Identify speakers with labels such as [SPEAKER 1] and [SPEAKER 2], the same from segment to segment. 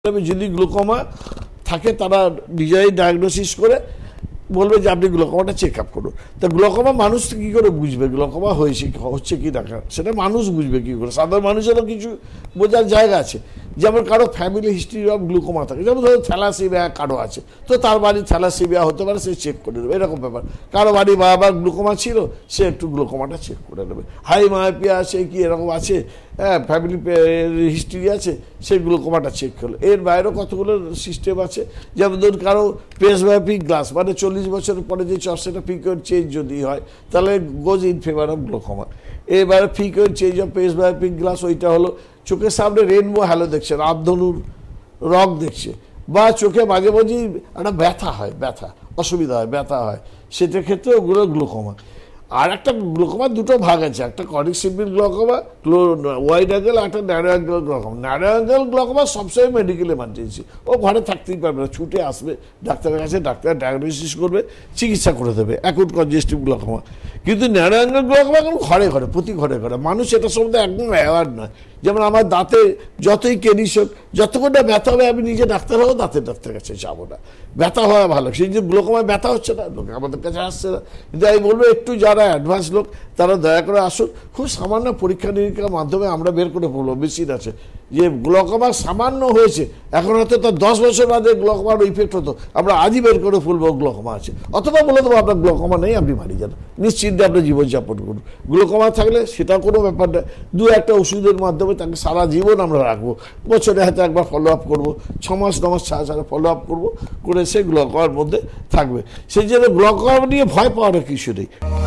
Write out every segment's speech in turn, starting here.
[SPEAKER 1] যদি গ্লুকোমা থাকে তারা নিজেই ডায়াগনোসিস করে বলবে যে আপনি গ্লুকোমাটা চেক আপ করুন। তা গ্লুকোমা মানুষ কী করে বুঝবে গ্লুকোমা হচ্ছে কি না, সেটা মানুষ বুঝবে কী করে? সাধারণ মানুষেরও কিছু বোঝার জায়গা আছে। যেমন কারো ফ্যামিলি হিস্ট্রি অফ গ্লুকোমা থাকে, যেমন ধরো থ্যালাসেমিয়া কারো আছে, তো তার বাড়ি থ্যালাসেমিয়া হতে পারে, সে চেক করে দেবে, এরকম ব্যাপার। কারো বাড়ি বাবার গ্লুকোমা ছিল, সে একটু গ্লুকোমাটা চেক করে নেবে। হাই মায়োপিয়া আছে কি এরকম আছে, হ্যাঁ ফ্যামিলি হিস্ট্রি আছে, সেই গ্লুকোমাটা চেক করলো। এর বাইরেও কতগুলো সিস্টেম আছে, যেমন ধরুন কারো প্রেসবায়োপিক গ্লাস, মানে 40 বছরের পরে যে চশমাটা ফ্রিকোয়েন্ট চেঞ্জ যদি হয় তাহলে গোজ ইন ফেভার অফ গ্লুকোমা। এবারে frequent change of presbyopic glass, ওইটা হলো চোখের সামনে রেনবো হ্যালো দেখছে, রামধনুর রং দেখছে, বা চোখে মাঝে মাঝেই একটা ব্যথা হয়, অসুবিধা হয়, ব্যথা হয়, সেটার ক্ষেত্রে ওগুলো গ্লুকোমা। আর একটা গ্লুকোমার দুটো ভাগ আছে, একটা conic simple glaucoma wide angle, একটা narrow angle glaucoma. Narrow angle glaucoma সবসময় মেডিকেল এমার্জেন্সি, ও ঘরে থাকতেই পারবে না, ছুটে আসবে ডাক্তারের কাছে, ডাক্তার ডায়াগনোসিস করবে, চিকিৎসা করে দেবে, অ্যাকুট কনজেস্টিভ গ্লুকোমা। কিন্তু ন্যারো অ্যাঙ্গেল গ্লুকোমা এখন ঘরে ঘরে, প্রতি ঘরে ঘরে, মানুষ এটা সম্বন্ধে একদম অ্যাওয়ার নয়। যেমন আমার দাঁতে যতই কেনিস হোক, যতক্ষণ না ব্যথা হবে আমি নিজে ডাক্তার হবো, দাঁতের ডাক্তার কাছে যাবো না, ব্যথা হওয়া ভালো। সেই যে গ্লুকোমায় ব্যথা হচ্ছে না, লোক আমাদের কাছে আসছে না। কিন্তু আমি বলবো একটু যারা অ্যাডভান্স লোক তারা দয়া করে আসুন, খুব সামান্য পরীক্ষা নিরীক্ষার মাধ্যমে আমরা বের করে পড়বো, মেশিন আছে, যে গ্লুকোমা সামান্য হয়েছে, এখন হয়তো তার 10 বছর বাদে গ্লুকোমার ইফেক্ট হতো, আমরা আজই বের করে ফেলবো গ্লুকোমা আছে, অথবা বলে দেবো আপনার গ্লুকোমা নেই, আপনি বাড়ি যান, নিশ্চিন্তে আপনার জীবনযাপন করুন। গ্লুকোমা থাকলে সেটা কোনো ব্যাপার না, দু একটা ওষুধের মাধ্যমে তাকে সারা জীবন আমরা রাখবো, বছরে হয়তো একবার ফলো আপ করবো, 6 মাস 9 মাস ছাড়া ফলো আপ করবো, করে সে গ্লুকোমার মধ্যে থাকবে। সেই জন্য গ্লুকোমা নিয়ে ভয় পাওয়ার কিছু নেই।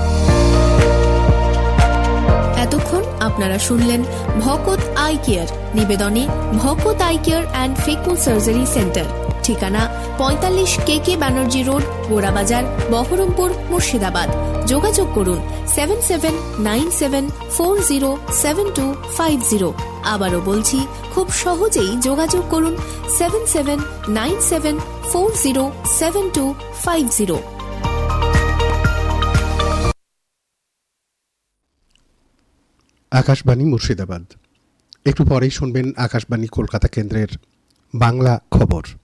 [SPEAKER 2] এতক্ষণ আপনারা শুনলেন ভকত eye care নিবেদনে Bhakat eye care and phaco surgery centre, ঠিকানা 45 KK ব্যানার্জি রোড, গোড়াবাজার, বহরমপুর, মুর্শিদাবাদ। যোগাযোগ করুন 7797407250। আবারও বলছি, খুব সহজেই যোগাযোগ করুন 7797407250।
[SPEAKER 3] আকাশবাণী মুর্শিদাবাদ। একটু পরেই শুনবেন আকাশবাণী কলকাতা কেন্দ্রের বাংলা খবর।